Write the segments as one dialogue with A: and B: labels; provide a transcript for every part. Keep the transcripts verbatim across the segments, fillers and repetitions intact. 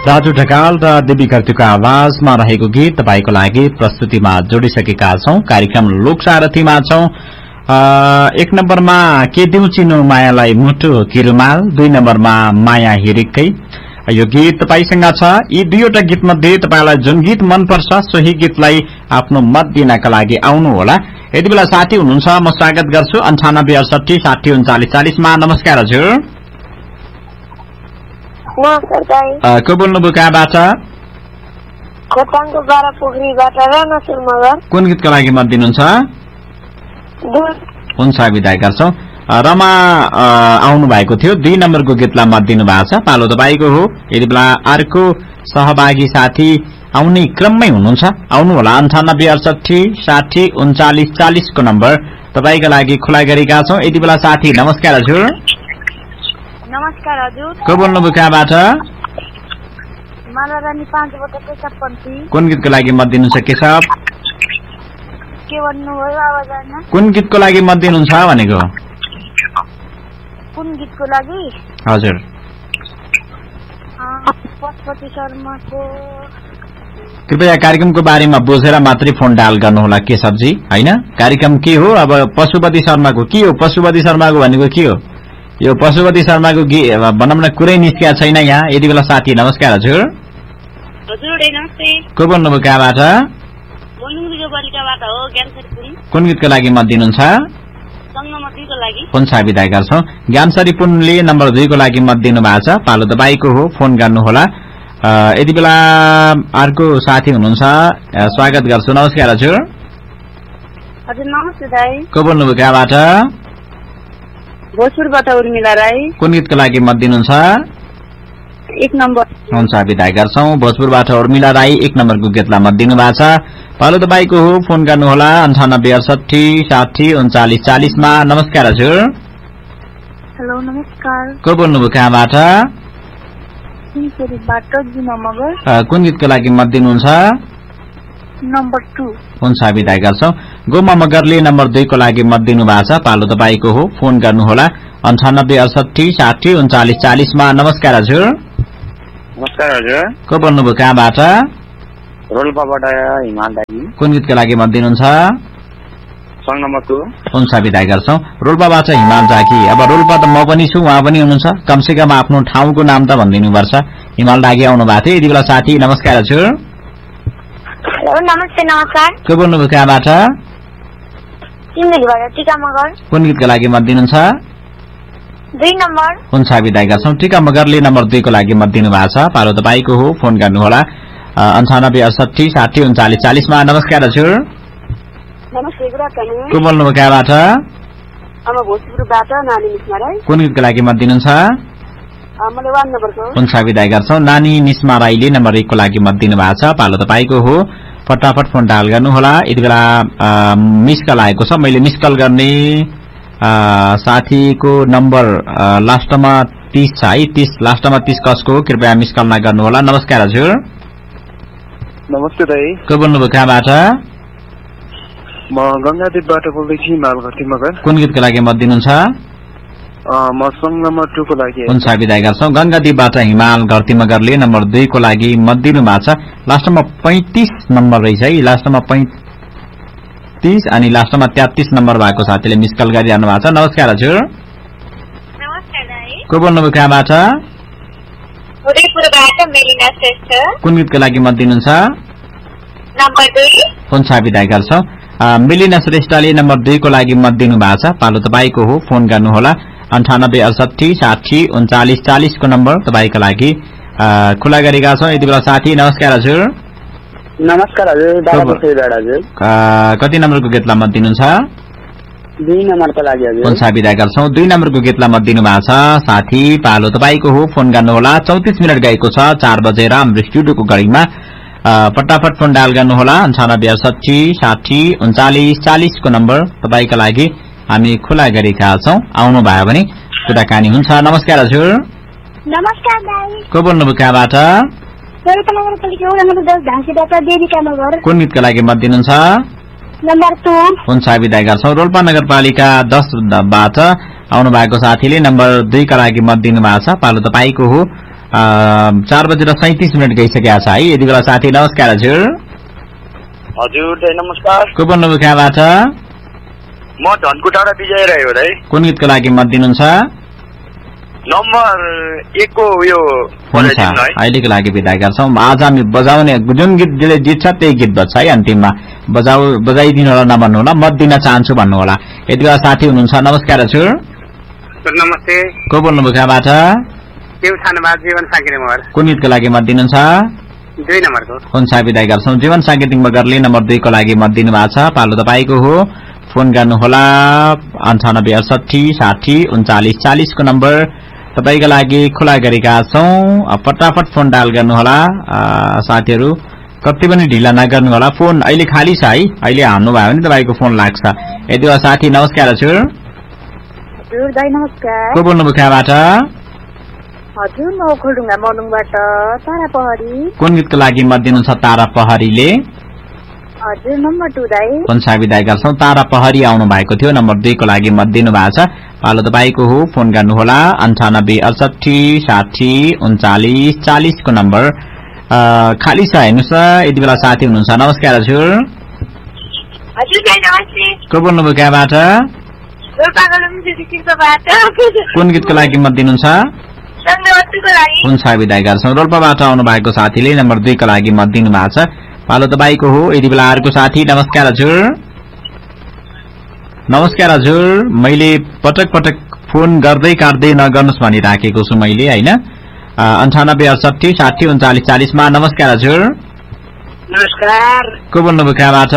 A: राजु ढकाल र देवी कार्तिकको आवाजमा रहेको गीत तपाईको लागि प्रस्तुतिमा जोडिसकेका छौं। कार्यक्रम लोकसारथीमा छौं। एक नम्बरमा के दिउ चिनो मायालाई मुटु किरुमाल, दुई नम्बरमा माया हिरिकै। यो गीत तपाईसँग छ। यी दुईवटा गीत मध्ये तपाईलाई जुन गीत मनपर्छ सोही गीतलाई आफ्नो मत दिनका लागि आउनुहोला। यति बेला साथी हुनुहुन्छ, म स्वागत गर्छु अन्ठानब्बे अडसठी साठी उन्चालिस चालिसमा। नमस्कार हजुर। को बोल्नुभयो कहाँबाट? कुन गीतको लागि मत दिनुहुन्छ? हुन्छ विदा गर्छौं। रमा आउनु भएको थियो, दुई नम्बरको गीतलाई मत दिनु भएको छ। पालो तपाईँको हो। यति बेला अर्को सहभागी साथी आउने क्रममै हुनुहुन्छ, आउनु होला। अन्ठानब्बे अडसठी साठी उन्चालिस चालिसको नम्बर तपाईँको लागि खुला गरेका छौं। यति बेला साथी नमस्कार हजुर।
B: नमस्कार हजुर।
A: को बोल्नुभयो कहाँबाट?
B: मालारानी पाँचबाट केशवपन्थी।
A: कुन गीतको लागि मत दिनुहुन्छ केशव?
B: के भन्नुभयो आवाजमा?
A: कुन गीतको लागि मत दिनुहुन्छ भनेको?
B: कुन गीतको लागि?
A: हजुर।
B: पशुपति शर्माको।
A: कृपया कार्यक्रमको बारेमा बुझेर मात्रै फोन डायल गर्नुहोला केशवजी, हैन? कार्यक्रम के हो? अब पशुपति शर्माको के हो? पशुपति शर्माको भनेको के हो? यो पशुपति शर्माको भनौँ न कुरै निस्किया छैन यहाँ। यति बेला साथी नमस्कार हजुर।
B: हजुर नमस्ते।
A: को बोल्नुभयो कहाँबाट?
B: बोल्नुको बालिकाबाट हो, ज्ञानसरी पुन।
A: कुन गीतको लागि मत दिनुहुन्छ?
B: संगम दुईको लागि।
A: हुन्छ विदा गर्छौं। ज्ञानसरी पुनले नम्बर दुईको लागि मत दिनु भएको छ। पालो तपाईँको हो, फोन गर्नुहोला। यति बेला अर्को साथी हुनुहुन्छ, स्वागत गर्छु। नमस्कार हजुर।
B: हजुर नमस्ते दाइ।
A: को बोल्नुभयो कहाँबाट?
B: भोजपुरबाट उर्मिला राई।
A: कुन गीतको लागि मत दिनुहुन्छ?
B: एक नम्बर।
A: हुन्छ विदा गर्छौं। भोजपुरबाट उर्मिला राई एक नम्बरको गीतलाई मत दिनु भएको छ। पालो तपाईँको हो, फोन गर्नुहोला। अन्ठानब्बे अडसठी साठी उन्चालिस चालिसमा। नमस्कार हजुर।
B: हेलो नमस्कार।
A: को बोल्नुभयो कहाँबाट?
B: सिंहपुरीबाट जुमा मगर।
A: कुन गीतको लागि मत दिनुहुन्छ?
B: Number two.
A: हुन्छ विदा गर्छौं। गोमा मगरले नम्बर दुईको लागि मत दिनु भएको छ। पालो तपाईँको हो, फोन गर्नुहोला। अन्ठानब्बे अडसठी साठी उन्चालिस चालिसमा। नमस्कार हजुर।
C: नमस्कार हजुर।
A: को बोल्नुभयो कहाँबाट?
C: रोल्पाबाट हिमाल दाइ।
A: कुन गीतको लागि मत दिनुहुन्छ?
C: Song number two.
A: हुन्छ विदा गर्छौं। रोल्पाबाट हिमाल दागी। अब रोल्पा त म पनि छु, उहाँ पनि हुनुहुन्छ। कमसेकम आफ्नो ठाउँको नाम त भनिदिनुपर्छ। हिमाल दागी आउनु भएको थियो। यति बेला साथी नमस्कार हजुर।
B: नमस्ते नमस्कार।
A: को बोल्नुभयो कहाँबाट?
B: सिन्धुलीबाट टीका मगर।
A: कुन गीतको लागि मत दिनुहुन्छ?
B: दुई नम्बर।
A: हुन्छ विदा गर्छौं। टीका मगरले नम्बर दुईको लागि मत दिनु भएको छ। पालो तपाईँको हो, फोन गर्नुहोला। अन्ठानब्बे अडसठी साठी उन्चालिस चालिसमा। नमस्कार हजुर।
B: नमस्ते गुड आफ्टरनुन।
A: को बोल्नुभयो कहाँबाट?
B: अब भोजपुरबाट नानी निस्मा राई।
A: कुन गीतको लागि मत दिनुहुन्छ?
B: मैले वान नम्बरको।
A: हुन्छ विदा गर्छौं। नानी निस्मा राईले नम्बर एकको लागि मत दिनु भएको छ। पालो तपाईँको हो, फटाफट फोन डायल गर्नुहोला। यति बेला मिस कल आएको छ। मैले मिस कल गर्ने साथीको नम्बर लास्टमा तीस छ है। तीस लास्टमा तीस कसको हो, कृपया मिस कल नगर्नुहोला। नमस्कार हजुर।
C: नमस्ते दाइ।
A: को बोल्नुभयो कहाँबाट?
C: म गंगादेवबाट बोल्दैछु, मालघटी मगर।
A: कुन गीतको लागि मत दिनुहुन्छ?
C: म सङ नम्बर टू को लागि।
A: हुन्छ विदा गर्छौं। गंगादेवबाट हिमाल घरती मगरले नम्बर दुई को लागि मत दिनु भएको छ। लास्टमा पैंतीस नम्बर रहेछ है। लास्टमा पैंतीस अनि लास्टमा तेत्तीस नम्बर भएको साथीले मिस कल गरिरहनु भएको छ। नमस्कार हजुर।
B: नमस्कार दाइ।
A: को बोल्नुभयो कहाँबाट?
B: उदयपुरबाट मेलिना श्रेष्ठ।
A: कुन गीतको लागि मत दिनुहुन्छ?
B: नम्बर दुई।
A: हुन्छ विदा गर्छौं। मेलिना श्रेष्ठले नम्बर दुई को लागि मत दिनु भएको छ। पालो तपाईँको हो, फोन गर्नुहोला। अन्ठानब्बे अडसठी साठी उन्चालिस चालिसको नम्बर तपाईँको लागि खुला गरेका छौं। यति बेला साथी नमस्कार हजुर।
C: नमस्कार हजुर। हजुर
A: कति नम्बरको गीतलाई मत दिनुहुन्छ?
C: दुई नम्बरको लागि हजुर।
A: हुन्छ विदा गर्छौं। दुई नम्बरको गीतलाई मत दिनु भएको छ साथी। पालो तपाईँको हो, फोन गर्नुहोला। चौतिस मिनट गएको छ चार बजेर हाम्रो स्टुडियोको घडीमा। फटाफट फोन डायल गर्नुहोला। अन्ठानब्बे अडसठी साठी उन्चालिस चालिसको नम्बर तपाईँका लागि हामी खुला गरेका छौं। आउनु भयो भने कुराकानी हुन्छ। नमस्कार हजुर।
B: नमस्कार दाइ।
A: को बोल्नुभयो कहाँबाट? कुन गीतको लागि मत दिनुहुन्छ?
B: Number two.
A: हुन्छ विदा गर्छौं। रोल्पा नगरपालिका दसबाट आउनु भएको साथीले नम्बर दुई का लागि मत दिनु भएको छ। पालो तपाईँको हो। चार बजेर सैतिस मिनट गइसकेका छ है। यति बेला साथी नमस्कार हजुर।
C: हजुर नमस्कार।
A: को बोल्नुभयो कहाँबाट?
C: म धनकुटाबाट विजय राई हो है।
A: कुन गीतको लागि मत दिनुहुन्छ?
C: नम्बर एक को यो
A: हुन्छ अहिलेको लागि बिदा गर्छौँ। आज हामी बजाउने जुन गीत जसले जित्छ त्यही गीत बज्छ है। अन्तिममा बजाउ बजाइदिनु होला नभन्नु होला, मत दिन चाहन्छु भन्नु होला। यति बेला साथी हुनुहुन्छ नमस्कार हजुर।
C: नमस्ते।
A: को बोल्नुभयो कहाँबाट?
C: जीवन साङ्गेतिङ मगर।
A: कुन गीतको लागि मत दिनुहुन्छ?
C: दुई नम्बरको।
A: हुन्छ बिदा गर्छौँ। जीवन साङ्गेतिङ मगरले नम्बर दुईको लागि मत दिनु भएको छ। पालो तपाईँको हो। फोन गर्नुहोला अन्ठानब्बे अडसठी साठी उन्चालिस चालिसको नम्बर तपाईका लागि खुला गरेका छौं। फटाफट फोन डायल गर्नुहोला साथीहरू, कति पनि ढिला नगर्नु होला। फोन अहिले खाली छ है, अहिले हान्नु भयो भने तपाईको फोन लाग्छ। यदि साथी नमस्कार हजुर।
B: हजुर दाइ नमस्कार।
A: को बोल्नुभयो कहाँबाट?
B: हजुर म खोलढुङ्गा मलुङबाट तारा पहरी। कुन
A: गीतको लागि मत दिनुहुन्छ तारा पहरीले?
B: हजुर नम्बर टू दाइ।
A: हुन्छ विदाय गर्छौँ। तारा पहरी आउनु भएको थियो, नम्बर दुईको लागि मत दिनु भएको छ। पालो तपाईँको हो। फोन गर्नुहोला अन्ठानब्बे अडसठी साठी उन्चालिस चालिसको नम्बर खाली छ हेर्नुहोस्। यति बेला साथी हुनुहुन्छ नमस्कार हजुर।
B: हजुर नमस्ते।
A: को बोल्नुभयो कहाँबाट? कुन गीतको लागि मत दिनुहुन्छ? हुन्छ विदाय गर्छौँ। रोल्पाबाट आउनु भएको साथीले नम्बर दुईको लागि मत दिनु भएको छ। पालो तपाईँको हो। यति बेला अर्को साथी नमस्कार हजुर। नमस्कार हजुर। मैले पटक पटक फोन गर्दै काट्दै नगर्नुहोस् भनिराखेको छु मैले होइन। अन्ठानब्बे अडसठी साठी उन्चालिस चालिसमा नमस्कार हजुर।
C: नमस्कार।
A: को बोल्नुभयो कहाँबाट?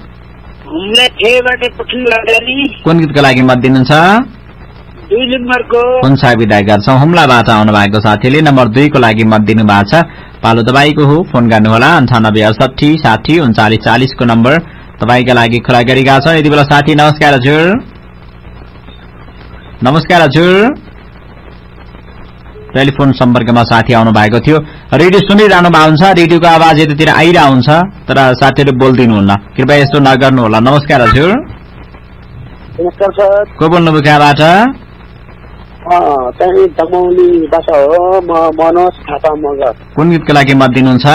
A: कुन गीतको लागि मत दिनुहुन्छ?
C: दुई नम्बरको।
A: हुन्छ विदाय गर्छौँ। हुम्लाबाट आउनु भएको साथीले नम्बर दुईको लागि मत दिनु भएको छ। पालो तपाईँको हो। फोन गर्नुहोला अन्ठानब्बे अडसठी साठी उन्चालिस चालिसको नम्बर तपाईँका लागि खुला गरेका छ। यति बेला साथी नमस्कार हजुर। नमस्कार हजुर। टेलिफोन सम्पर्कमा साथी आउनु भएको थियो। रेडियो सुनिरहनु भएको हुन्छ, रेडियोको आवाज यतातिर आइरह हुन्छ तर साथीहरू बोलिदिनुहुन्न, कृपया यस्तो नगर्नु होला। नमस्कार हजुर।
C: नमस्कार सर।
A: को बोल्नुभयो कहाँबाट?
C: मनोज थापा मगर।
A: कुन गीतको लागि मत दिनुहुन्छ?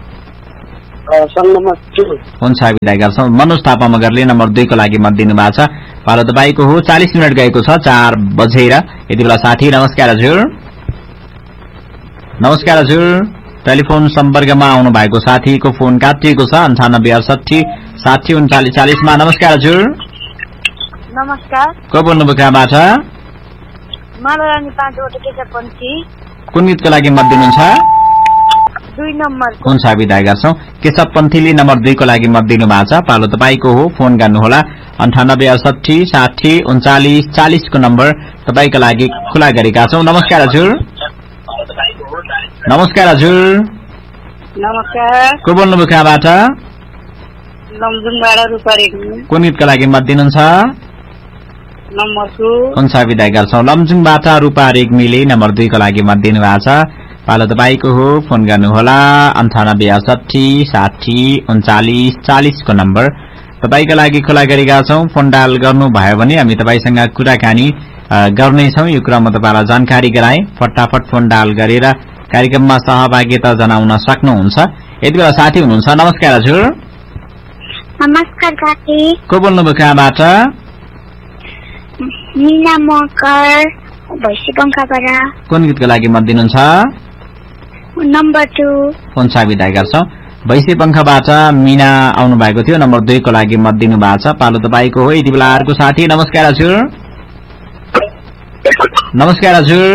A: हुन्छ विदाय गर्छौँ। मनोज थापा मगरले नम्बर दुईको लागि मत दिनु भएको छ। पालो तपाईँको हो। चालिस मिनट गएको छ चार बजेर। यति बेला साथी नमस्कार हजुर। नमस्कार हजुर। टेलिफोन सम्पर्कमा आउनु भएको साथीको फोन काटिएको छ। अन्ठानब्बे अडसठी साठी उन्चालिस चालिसमा नमस्कार हजुर।
B: नमस्कार।
A: को बोल्नुभयो कहाँबाट?
B: मालारानी पाँचवटा केशवपन्थी।
A: कुन गीतको लागि मत दिनुहुन्छ?
B: दुई नम्बर।
A: हुन्छ विदाय गर्छौँ। केशवपन्थीले नम्बर दुईको लागि मत दिनु भएको छ। पालो तपाईँको हो। फोन गर्नुहोला अन्ठानब्बे अडसठी साठी उन्चालिस चालिसको नम्बर तपाईँका लागि खुला गरेका छौँ। नमस्कार हजुर। नमस्कार हजुर।
B: नमस्कार।
A: को बोल्नुभयो कहाँबाट?
B: लमजुङबाट रूपा रेग्मी।
A: कुन गीतको लागि मत दिनुहुन्छ?
B: Number two.
A: हुन्छ विदाय गर्छौँ। लमजुङबाट रूपा रेग्मीले नम्बर दुईको लागि मत दिनु भएको छ। पालो तपाईँको हो। फोन गर्नुहोला अन्ठानब्बे अडसठी साठी उन्चालिस चालिसको नम्बर तपाईँका लागि खुला गरेका छौँ। फोन डायल गर्नुभयो भने हामी तपाईँसँग कुराकानी गर्नेछौँ। यो कुरामा तपाईँलाई जानकारी गराए। फटाफट फोन डायल गरेर कार्यक्रममा सहभागिता जनाउन सक्नुहुन्छ। यति बेला साथी हुनुहुन्छ नमस्कार हजुर।
B: नमस्कार साथी।
A: को बोल्नुभयो कहाँबाट?
B: मीना मकर भैँसी पंखाबाट।
A: कुन गीतको लागि मत दिनुहुन्छ?
B: Number two.
A: हुन्छ विदाय गर्छौँ। भैँसी पंखाबाट मीना आउनु भएको थियो। नम्बर दुईको लागि मत दिनु भएको छ। पालो तपाईँको हो। यति बेला अर्को साथी नमस्कार हजुर। नमस्कार हजुर।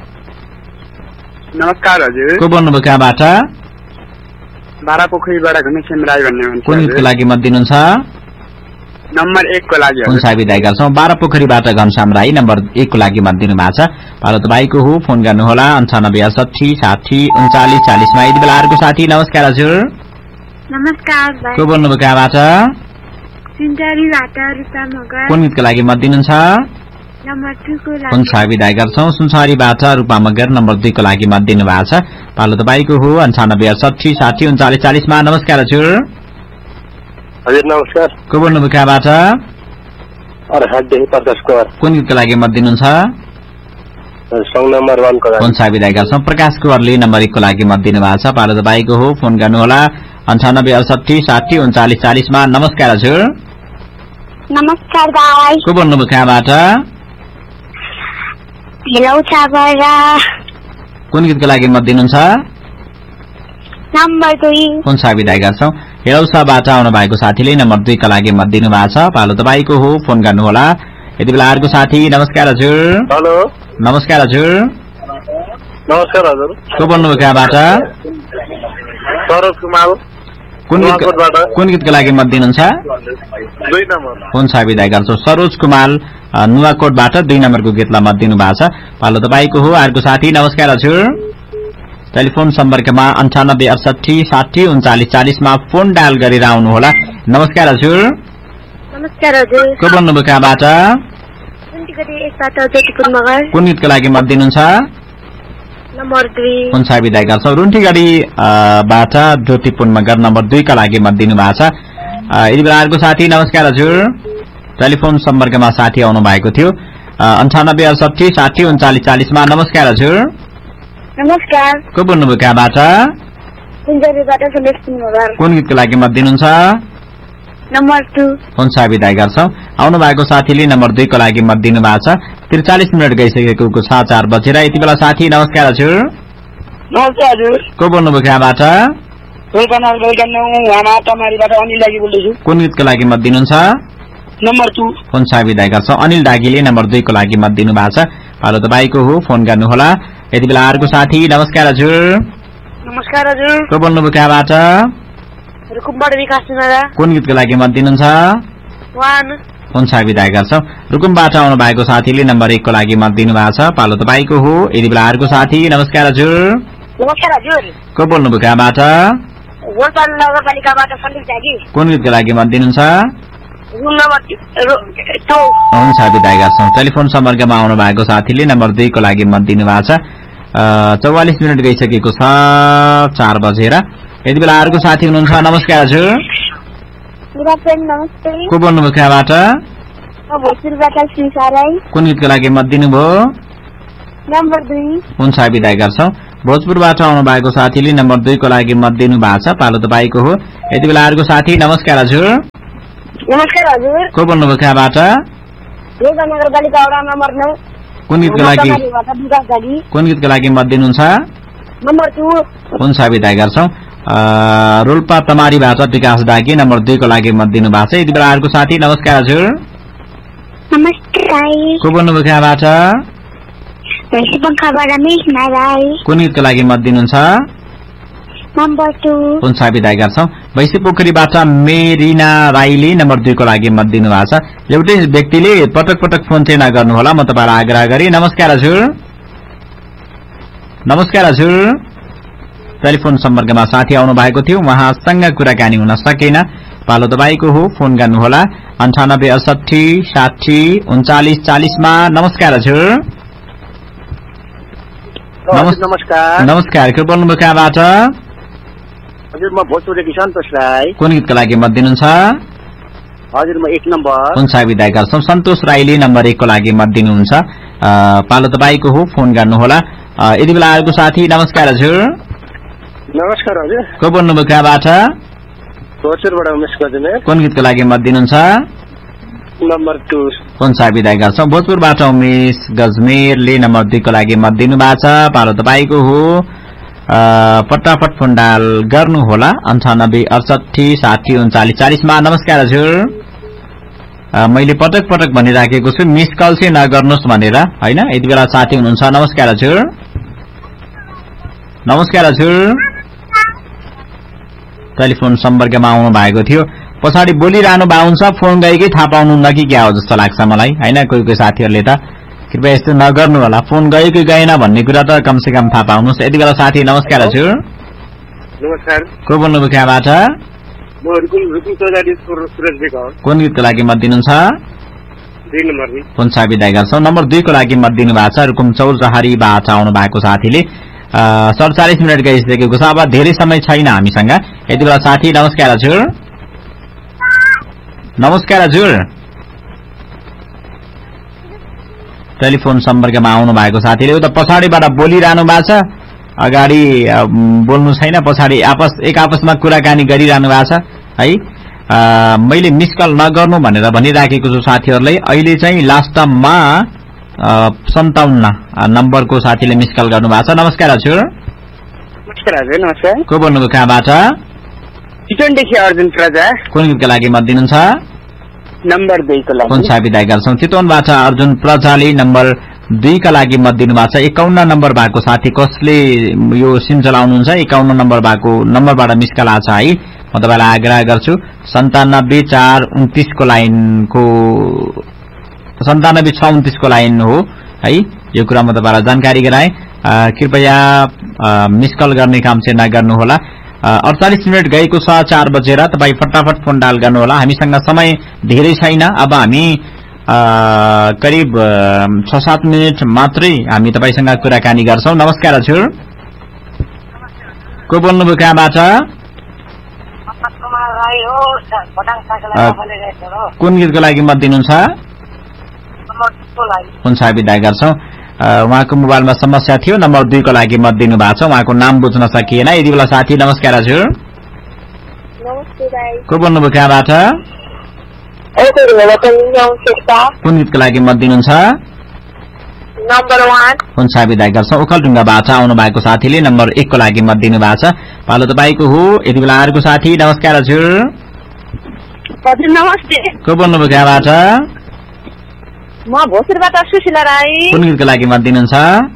C: नमस्कार हजुर।
A: को बोल्नुभयो कहाँबाट?
C: बारा पोखरीबाट घनश्याम राई भन्ने मान्छे।
A: कुन गीतको लागि मत दिनुहुन्छ?
C: नम्बर एक को लागि।
A: हुन्छ विदाय गर्छौँ। बाह्र पोखरीबाट घनश्याम राई नम्बर एक को लागि मत दिनु भएको छ। पालो तपाईँको हो। फोन गर्नुहोला अन्ठानब्बे अडसठी साठी उन्चालिस चालिसमा। यति बेला अर्को साथी नमस्कार हजुर।
B: नमस्कार।
A: को बोल्नुभयो कहाँबाट?
B: सुनसरीबाट रूपा मगर।
A: कुन गीतको लागि मत दिनुहुन्छ?
B: नम्बर टू को लागि।
A: हुन्छ विदाय गर्छौँ। सुनसरीबाट रूपा मगर नम्बर दुईको लागि मत दिनु भएको छ। पालो तपाईँको हो। अन्ठानब्बे अडसठी साठी उन्चालिस चालिसमा नमस्कार हजुर।
C: हजुर नमस्कार।
A: को बोल्नुभयो कहाँबाट?
C: प्रकाश कुमार।
A: कुन गीतको लागि मत दिनुहुन्छ?
C: सङ नम्बर वन को
A: फोन साबिदा गर्छौं। प्रकाश कुवरले नम्बर एक को लागि मत दिनु भएको छ। पालो तपाईको हो, फोन गर्नुहोला अन्ठानब्बे अडसठी साठी उन्चालिस चालिसमा। नमस्कार हजुर।
B: नमस्कार भाइ।
A: को बोल्नुभयो कहाँबाट?
B: हेलौसाबाट।
A: कुन गीतको लागि मत दिनुहुन्छ?
B: नम्बर दुई।
A: फोन साबिदा गर्छौं। हेलौसाबाट आउनु भएको साथीले नम्बर दुई का लागि मत दिनु भएको छ। पालो तपाईको हो, फोन गर्नुहोला। यति बेला अर्को साथी। नमस्कार हजुर।
C: हेलो
A: नमस्कार हजुर।
C: नमस्कार हजुर।
A: को बोल्नुभयो कहाँबाट?
C: सरोज कुमार।
A: कुन गीतको कुन गीतको लागि मत दिनुहुन्छ?
C: दुई नम्बर।
A: फोन साबिदा गर्छौं। सरोज कुमार नुवाकोटबाट दुई नम्बरको गीतलाई मत दिनु भएको छ। पालो तपाईको हो, अर्को साथी। नमस्कार हजुर। टेलिफोन सम्पर्कमा अन्ठानब्बे अडसठी साठी उन्चालिस चालिसमा फोन डायल गरेर आउनुहोला। नमस्कार हजुर।
B: नमस्कार हजुर।
A: को बोल्नुभयो कहाँबाट? कुन गीतको लागि मत दिनुहुन्छ?
B: नम्बर दुई।
A: फोन साबिदा गर्छौं। रुन्टीगढी बाट ज्योतिपुन मगर नम्बर दुई का लागि मत दिनु भएको छ। यति बेला अर्को साथी। नमस्कार हजुर। टेलिफोन सम्पर्कमा साथी आउनु भएको थियो। अन्ठानब्बे अडसठी साठी उन्चालिस चालिसमा। नमस्कार हजुर।
B: नमस्कार।
A: को बोल्नुभयो कहाँबाट? कुन गीतको लागि मत दिनुहुन्छ?
B: Number two.
A: फोन साबिदा गर्छौं। आउनु भएको साथीले नम्बर दुई को लागि मत दिनु भएको छ। त्रिचालिस मिनट गइसकेको छ, चार बजेर। यति बेला साथी। नमस्कार हजुर।
C: नमस्कार हजुर।
A: को बोल्नुभयो कहाँबाट?
C: अनिल दागी बोल्दैछु।
A: कुन गीतको लागि मत दिनुहुन्छ?
C: Number two.
A: फोन साबिदा गर्छौं। अनिल दागीले नम्बर दुई को लागि मत दिनु भएको छ। पालो तपाईको हो, फोन गर्नुहोला। यति बेला अर्को साथी। नमस्कार हजुर।
B: नमस्कार हजुर।
A: को बोल्नुभयो कहाँबाट?
B: रुकुमबाट विकास सिंहरा।
A: कुन गीतको लागि मत दिनुहुन्छ?
B: वान।
A: फोन साबिदा गर्छौं। रुकुमबाट आउनु भएको साथीले नम्बर एक को लागि मत दिनु भएको छ। पालो तपाईको हो। यति बेला अर्को साथी। नमस्कार हजुर।
B: नमस्कार हजुर।
A: को बोल्नुभयो कहाँबाट?
B: गोलपाल नगरपालिकाबाट सन्दीप दागी।
A: कुन गीतको लागि मत दिनुहुन्छ?
B: Room number two.
A: फोन साबिदा गर्छौं। टेलिफोन सम्पर्कमा आउनु भएको साथीले नम्बर दुई को लागि मत दिनु भएको छ। चौवालिस मिनट गइसकेको छ, चार बजेर। यति बेला अर्को साथी हुनुहुन्छ। नमस्कार हजुर।
B: नमस्ते।
A: को बोल्नुभयो कहाँबाट?
B: भोजपुरबाट।
A: कुन गीतको लागि मत दिनुभयो?
B: नम्बर दुई।
A: फोन साबिदा गर्छौं। भोजपुरबाट आउनु भएको साथीले नम्बर दुई को लागि मत दिनु भएको छ। पालो तपाईको हो। यति बेला अर्को साथी। नमस्कार हजुर।
B: नमस्कार हजुर।
A: को बोल्नुभयो कहाँबाट?
B: नगरपालिका वडा नम्बर नौ।
A: कुन गीतको लागि कुन गीतको लागि मत दिनुहुन्छ?
B: Number two.
A: फोन साबिदा गर्छौं। रोल्पा तमारीबाट विकास दागी नम्बर दुई को लागि मत दिनु भएको छ। यति बेला अर्को साथी। नमस्कार हजुर।
B: नमस्कार।
A: को बोल्नुभयो कहाँबाट? कुन गीतको लागि मत दिनुहुन्छ?
B: Number two.
A: फोन साबिदा गर्छौं। भैँसी पोखरीबाट मेरिना राईले नम्बर दुई को लागि मत दिनु भएको छ। एउटै व्यक्तिले पटक पटक फोन चाहिँ नगर्नुहोला, म तपाईलाई आग्रह गरे। नमस्कार हजुर। नमस्कार हजुर। टेलिफोन सम्पर्कमा साथी आउनु भएको थियो, उहाँसँग कुराकानी हुन सकेन। पालो तपाईको हो, फोन गर्नुहोला अन्ठानब्बे अडसठी साठी उन्चालिस चालिसमा। नमस्कार हजुर।
C: नमस्कार।
A: नमस्कार। के बोल्नुभयो कहाँबाट?
C: हजुर म भोजपुरदेखि सन्तोष राई।
A: कुन गीतको लागि मत दिनुहुन्छ?
C: हजुर म एक नम्बर।
A: फोन साबिदा गर्छौं। सन्तोष राईले नम्बर एक को लागि मत दिनुहुन्छ। पालो तपाईको हो, फोन गर्नुहोला। यति बेला अर्को साथी। नमस्कार हजुर।
C: नमस्कार हजुर।
A: को बोल्नुभयो कहाँबाट?
C: भोजपुरबाट उमेश गजमेर।
A: कुन गीतको लागि मत दिनुहुन्छ?
C: Number two.
A: फोन साबिदा गर्छौं। भोजपुरबाट उमेश गजमेरले नम्बर दुई को लागि मत दिनु भएको छ। पालो तपाईको हो, पटापट फोन डायल गर्नुहोला अन्ठानब्बे अडसठी साठी उन्चालिस चालिसमा। नमस्कार हजुर। मैले पटक पटक भनिराखेको छु, मिस कल चाहिँ नगर्नुहोस् भनेर, होइन? यति बेला साथी हुनुहुन्छ। नमस्कार हजुर। नमस्कार हजुर। टेलिफोन सम्पर्कमा आउनु भएको थियो, पछाडि बोलिरहनु भएको हुन्छ, फोन गएकै थाहा पाउनुहुन्न कि क्या हो जस्तो लाग्छ मलाई, होइन? कोही कोही साथीहरूले त कृपया यस्तो नगर्नु होला, फोन गयो कि गएन भन्ने कुरा त कमसे कम थाहा पाउनुहोस्। यति बेला साथी। नमस्कार हजुर।
C: नमस्कार।
A: को बोल्नुभयो कहाँबाट? कुन गीतको लागि मत दिनुहुन्छ? फोन साबिदा गर्छौं। नम्बर दुई को लागि मत दिनु भएको छ। रुकुम चौरचहारीबाट आउनु भएको साथीले सडचालिस मिनट गइसकेको छ, अब धेरै समय छैन हामीसँग। यति बेला साथी। नमस्कार हजुर। नमस्कार हजुर। टेलिफोन सम्पर्कमा आउनु भएको साथीले उता पछाडिबाट बोलिरहनु भएको छ, अगाडि बोल्नु छैन, पछाडि आपस एक आपसमा कुराकानी गरिरहनु भएको छ है। मैले मिस कल नगर्नु भनेर भनिराखेको छु साथीहरूलाई। अहिले चाहिँ लास्टमा सन्ताउन्न नम्बरको साथीले मिस कल गर्नु भएको छ। नमस्कार हजुर।
C: नमस्कार हजुर। नमस्कार।
A: को बोल्नुभयो, कहाँबाट?
C: चितवनदेखि अर्जुन प्रजा।
A: कुन गीतको लागि मत दिनुहुन्छ?
C: नम्बर दुईको लागि।
A: कुन साबी दाइ गर्छौँ? चितवनबाट अर्जुन प्रजाले नम्बर दुईका लागि मत दिनु भएको छ। एकाउन्न नम्बर भएको साथी कसले यो सिम चलाउनुहुन्छ, एकाउन्न नम्बर भएको नम्बरबाट मिस कल आछ है। म तपाईँलाई आग्रह गर्छु सन्तानब्बे चार उन्तिसको लाइनको सन्तानब्बे छ उन्तिसको लाइन हो है। यो कुरा म तपाईँलाई जानकारी गराएँ। कृपया मिस कल गर्ने काम चाहिँ नगर्नुहोला। अडचालिस मिनट गएको छ चार बजेर। तपाईँ फटाफट फोन डायल गर्नुहोला। हामीसँग समय धेरै छैन। अब हामी करिब छ सात मिनट मात्रै हामी तपाईँसँग कुराकानी गर्छौँ। नमस्कार हजुर। को बोल्नुभयो, कहाँबाट? कुन गीतको लागि मत दिनुहुन्छ? कुन साबी दाइ गर्छौँ? उहाँको मोबाइलमा समस्या थियो, नम्बर दुईको लागि मत दिनु भएको छ। उहाँको नाम बुझ्न सकिएन यति बेला साथी। नमस्कार हजुर। को बोल्नुभयो, कहाँबाट? कुन गीतको लागि मत दिनुहुन्छ? कुन साबी दाइ गर्छौँ? ओखलढुङ्गाबाट आउनु भएको साथीले नम्बर एकको लागि मत दिनु भएको छ। पालो तपाईँको हो यति बेला अर्को साथी। नमस्कार हजुर।
B: नमस्ते।
A: को बोल्नुभयो, कहाँबाट?
B: म भोसुरबाट सुशीला राई।
A: कुन गीतको लागि मत दिनुहुन्छ?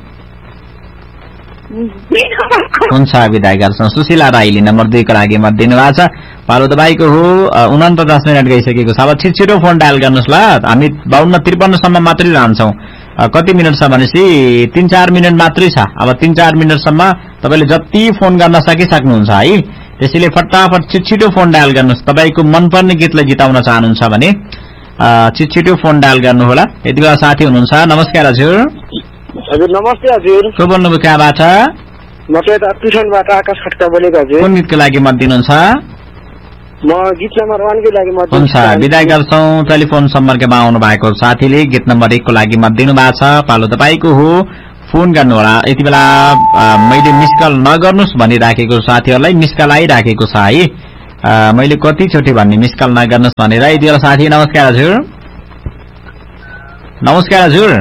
A: कुन साबी दाइ गर्छौँ? सुशीला राईले नम्बर दुईको लागि मत दिनु भएको छ। पालो तपाईँको हो उनपचास मिनट गइसकेको छ। अब छिटो छिटो फोन डायल गर्नुहोस् ल। हामी बाहन्न त्रिपन्नसम्म मात्रै रहन्छौँ। कति मिनट छ भनेपछि तीन चार मिनट मात्रै छ। अब तीन चार मिनटसम्म तपाईँले जति फोन गर्न सकिसक्नुहुन्छ है। त्यसैले फटाफट छिटो छिटो फोन डायल गर्नुहोस्। तपाईँको मनपर्ने गीतलाई जिताउन चाहनुहुन्छ भने छिटो छिटो फोन डायल गर्नुहोला। यति बेला साथी हुनुहुन्छ। नमस्कार हजुर।
C: हजुर नमस्ते हजुर।
A: को बोल्नुभयो, कहाँबाट?
C: म त यता प्युठानबाट आकाश खड्का बोलेको हजुर।
A: कुन गीतको लागि मत दिनुहुन्छ?
C: म गीत नम्बर वानकै लागि मत
A: हुन्छ बिदा गर्छौँ। टेलिफोन सम्पर्कमा आउनु भएको साथीले गीत नम्बर एकको लागि मत दिनु भएको छ। पालो तपाईँको हो, फोन गर्नुहोला। यति बेला मैले मिस कल नगर्नुहोस् भनिराखेको साथीहरूलाई मिस कल आइराखेको छ है। मैले कतिचोटि भन्ने मिस कल नगर्नुहोस् भनेर। यति बेला साथी। नमस्कार हजुर। नमस्कार हजुर।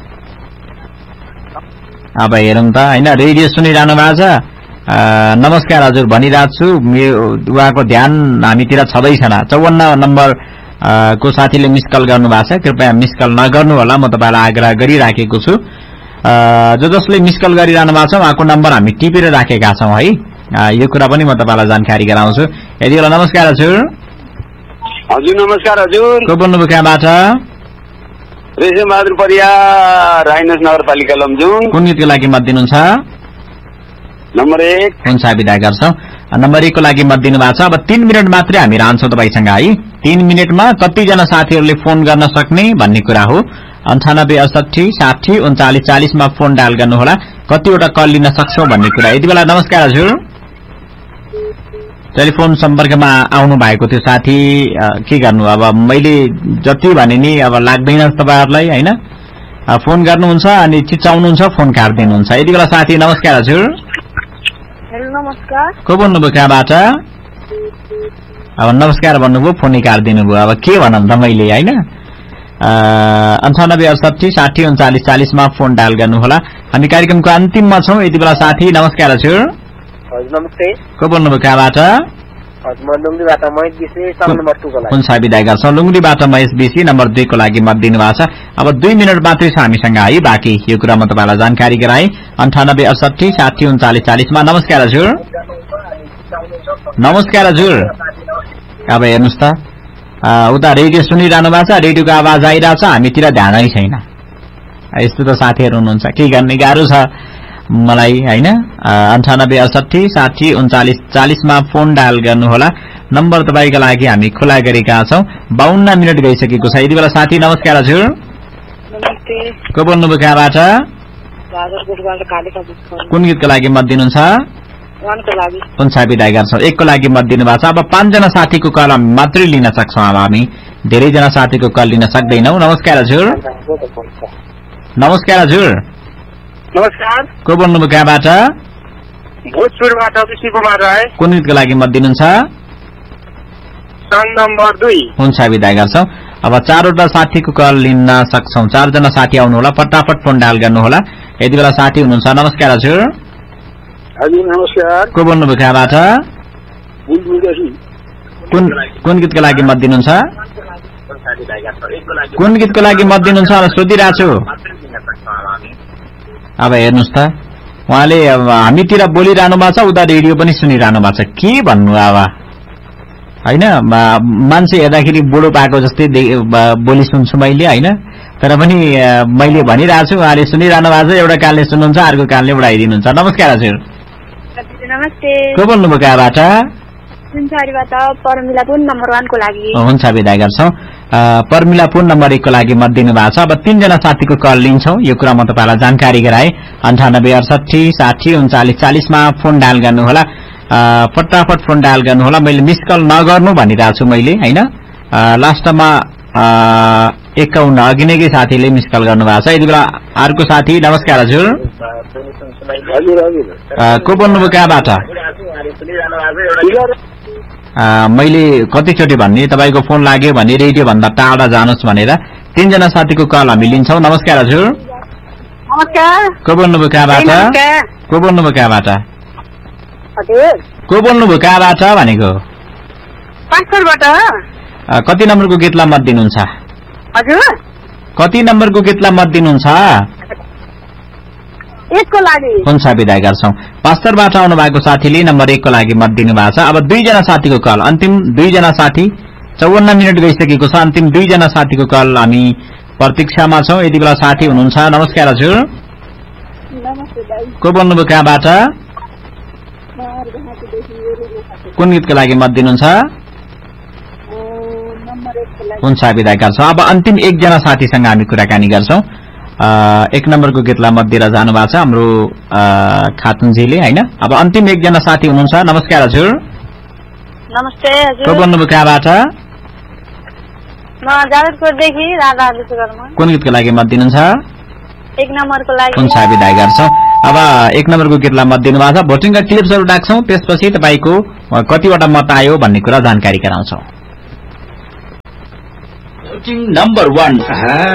A: अब हेरौँ त होइन, रेडियो सुनिरहनु भएको छ। नमस्कार हजुर भनिरहेको छु। उहाँको ध्यान हामीतिर छँदैछन्। चौवन्न नम्बर को साथीले मिस कल गर्नु भएको छ। कृपया मिस कल नगर्नु होला, म तपाईँलाई आग्रह गरिराखेको छु। जो जसले मिस कल गरिरहनु भएको छ उहाँको नम्बर हामी टिपेर राखेका छौँ है। यो कुरा पनि म तपाईँलाई जानकारी गराउँछु। यति बेला नमस्कार हजुर।
C: हजुर नमस्कार हजुर।
A: को बोल्नुभयो, कहाँबाट?
C: रेशम बहादुर परिया, राइनस नगरपालिका लमजुङ।
A: कुन गीतको लागि मत दिनुहुन्छ?
C: नम्बर एक।
A: कुन साबी दाइ गर्छौँ? नम्बर एकको लागि मत दिनु भएको छ। अब तीन मिनट मात्रै हामी रहन्छौँ तपाईँसँग है। तीन मिनटमा कतिजना साथीहरूले फोन गर्न सक्ने भन्ने कुरा हो। अन्ठानब्बे अडसठी साठी उन्चालिस चालिसमा फोन डायल गर्नुहोला। कतिवटा कल लिन सक्छौँ भन्ने कुरा। यति बेला नमस्कार हजुर। टेलिफोन सम्पर्कमा आउनु भएको थियो साथी। के गर्नु, अब मैले जति भने नि अब लाग्दैन तपाईँहरूलाई होइन। फोन गर्नुहुन्छ अनि चिचाउनुहुन्छ, फोन काट्दिनुहुन्छ। यति बेला साथी। नमस्कार हजुर।
B: नमस्कार।
A: को बोल्नुभयो, कहाँबाट? अब नमस्कार भन्नुभयो, फोनै काटिदिनु भयो। अब के भनौँ त मैले होइन। अन्ठानब्बे अडसठी साठी उन्चालिस चालिसमा फोन डायल गर्नुहोला। हामी कार्यक्रमको अन्तिममा छौँ। यति बेला साथी। नमस्कार हजुर।
C: नमस्ते।
A: को बोल्नुभयो, कहाँबाट? कुन साबी दाइ गर्छौँ? लुङ्गडीबाट महेश बिसी नम्बर दुईको लागि मत दिनु भएको छ। अब दुई मिनट मात्रै छ हामीसँग है बाँकी। यो कुरा म तपाईँलाई जानकारी गराएँ। अन्ठानब्बे अडसठी साठी उन्चालिस चालिसमा। नमस्कार हजुर। नमस्कार हजुर। अब हेर्नुहोस् त, उता रेडियो सुनिरहनु भएको छ, रेडियोको आवाज आइरहेछ, हामीतिर ध्यानै छैन। यस्तो त साथीहरू हुनुहुन्छ, के गर्ने गाह्रो छ मलाई होइन। अन्ठानब्बे अडसठी साठी उन्चालिस चालिसमा फोन डायल गर्नुहोला। नम्बर तपाईँको लागि हामी खुला गरेका छौँ। बाहन्न मिनट गइसकेको छ। यति बेला साथी। नमस्कार हजुर। को बोल्नुभयो, कहाँबाट? कुन गीतको लागि मत दिनुहुन्छ? कुन साबी दाइ गर्छौँ? एकको लागि मत दिनु भएको छ। अब पाँचजना साथीको कल मात्रै लिन सक्छौँ। अब हामी धेरैजना साथीको कल लिन सक्दैनौँ। नमस्कार हजुर। नमस्कार हजुर।
C: नमस्कार।
A: को बोल्नुभयो कहाँबाट?
C: भोजपुरबाट विष्णु कुमार राई।
A: कुन गीतको लागि मत दिनुहुन्छ?
C: सङ नम्बर दुई।
A: हुन्छ विदा गर्छौं। अब चारवटा साथीको कल लिन सक्छौं। चारजना साथी आउनुहोला, फटाफट फोन डायल गर्नुहोला यति बेला साथी हुनुहुन्छ। नमस्कार हजुर।
C: हजुर नमस्कार।
A: को बोल्नुभयो कहाँबाट? कुन कुन गीतको लागि मत दिनुहुन्छ? कुन गीतको लागि मत दिनुहुन्छ सोधिरहेको छु। अब हेर्नुहोस् त उहाँले हामीतिर बोलिरहनु भएको छ, उता रेडियो पनि सुनिरहनु भएको छ। के भन्नु अब होइन, मान्छे हेर्दाखेरि बुढो पाएको जस्तै बोली सुन्छु मैले होइन, तर पनि मैले भनिरहेको छु उहाँले सुनिरहनु भएको छ। एउटा कानले सुन्नुहुन्छ, अर्को कानले उडाइदिनुहुन्छ। नमस्कार हजुर।
B: नमस्ते।
A: को बोल्नुभयो कहाँबाट?
B: सुनसरीबाट परमिला पुन नम्बर वान को लागि।
A: हुन्छ विदा गर्छौं। परमिला पुन नम्बर एक को लागि मत दिनु भएको छ। अब तीनजना साथीको कल लिन्छौं। यो कुरा म तपाईँलाई जानकारी गराए। अन्ठानब्बे अडसठी साठी उन्चालिस चालिसमा फोन डायल गर्नुहोला, फटाफट फोन डायल गर्नुहोला। मैले मिस कल नगर्नु भनिरहेको छु मैले होइन। लास्टमा एकाउन्न अघि नै के साथीले मिस कल गर्नुभएको छ। यति बेला अर्को साथी। नमस्कार हजुर। को बोल्नुभयो कहाँबाट? मैले कतिचोटि भन्ने तपाईँको फोन लाग्यो भने रेडियो भन्दा टाढा जानुहोस् भनेर। तीनजना साथीको कल हामी लिन्छौं। नमस्कार हजुर।
B: नमस्कार।
A: को बोल्नुभयो कहाँबाट? को बोल्नुभयो कहाँबाट? को बोल्नुभयो कहाँबाट भनेको?
B: पाँचबाट।
A: कति नम्बरको गीतलाई मत दिनुहुन्छ?
B: हजुर
A: कति नम्बरको गीतलाई मत दिनुहुन्छ?
B: एकको लागि।
A: हुन्छ विदा गर्छौं। पास्टरबाट आउनु भएको साथीले नम्बर एकको लागि मत दिनु भएको छ। अब दुईजना साथीको कल, अन्तिम दुईजना साथी। चौवन्न मिनट गइसकेको छ। अन्तिम दुईजना साथीको कल हामी प्रतीक्षामा छौं। यति बेला साथी हुनुहुन्छ। नमस्कार हजुर। को बोल्नुभयो कहाँबाट? कुन गीतको लागि मत दिनुहुन्छ? हुन्छ विदा गर्छौं। अब अन्तिम एकजना साथीसँग हामी कुराकानी गर्छौं। एक नम्बरको गीतलाई मत दिएर जानु भएको छ हाम्रो खातुनजीले होइन। अब अन्तिम एकजना साथी हुनुहुन्छ। नमस्कार हजुर।
B: नमस्ते हजुर।
A: को बोल्नुभयो कहाँबाट?
B: म जाजरकोटदेखि राधा विश्वकर्मा।
A: कुन गीतको लागि मत दिनुहुन्छ?
B: एक नम्बरको लागि।
A: हुन्छ विदा गर्छौं। अब एक नम्बरको गीतलाई मत दिनु भएको छ। भोटिङका क्लिप्सहरू राख्छौं, त्यसपछि तपाईँको कतिवटा मत आयो भन्ने कुरा जानकारी गराउँछौं।
D: Voting number one.